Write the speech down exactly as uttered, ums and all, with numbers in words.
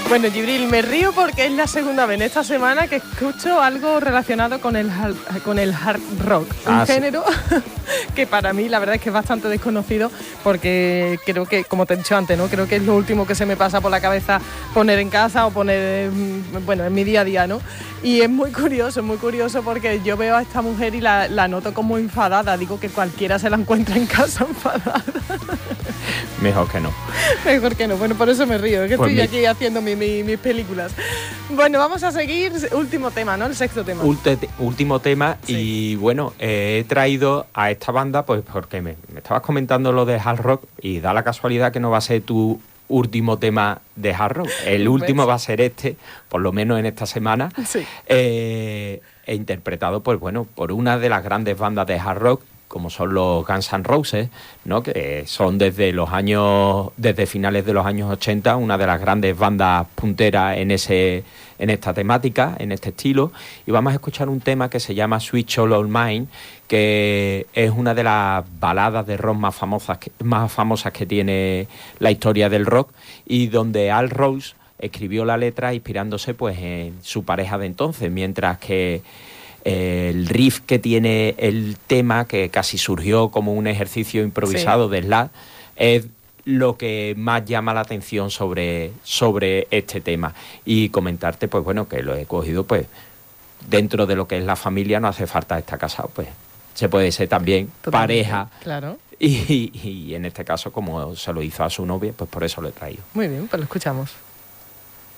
Bueno, Gibril, me río porque es la segunda vez en esta semana que escucho algo relacionado con el, con el hard rock. Un ah, género sí. que para mí la verdad es que es bastante desconocido porque creo que, como te he dicho antes, ¿no? Creo que es lo último que se me pasa por la cabeza poner en casa o poner, bueno, en mi día a día, ¿no? Y es muy curioso, es muy curioso porque yo veo a esta mujer y la, la noto como enfadada. Digo que cualquiera se la encuentra en casa enfadada. Mejor que no. Mejor que no. Bueno, por eso me río, que pues estoy mi... aquí haciendo mi, mi, mis películas. Bueno, vamos a seguir. Último tema, ¿no? El sexto tema. Ulte, último tema. Sí. Y bueno, eh, he traído a esta banda pues porque me, me estabas comentando lo de hard rock y da la casualidad que no va a ser tu último tema de hard rock. El último ¿ves? Va a ser este, por lo menos en esta semana. Sí. Eh, e interpretado, pues bueno, por una de las grandes bandas de hard rock, como son los Guns N' Roses, ¿no? Que son desde los años, desde finales de los años ochenta, una de las grandes bandas punteras en ese, en esta temática, en este estilo. Y vamos a escuchar un tema que se llama Sweet Child O' Mine, que es una de las baladas de rock más famosas que, más famosas que tiene la historia del rock, y donde Al Rose escribió la letra inspirándose pues en su pareja de entonces, mientras que el riff que tiene el tema, que casi surgió como un ejercicio improvisado sí. de slap, es lo que más llama la atención sobre, sobre este tema. Y comentarte, pues bueno, que lo he cogido, pues, dentro de lo que es la familia, no hace falta estar casado, pues, se puede ser también totalmente, pareja. Claro. Y, y, y en este caso, como se lo hizo a su novia, pues por eso lo he traído. Muy bien, pues lo escuchamos.